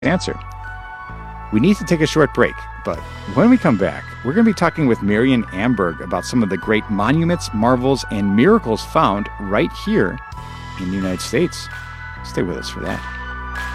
answer. We need to take a short break, but when we come back, we're going to be talking with Marian Amberg about some of the great monuments, marvels, and miracles found right here in the United States. Stay with us for that.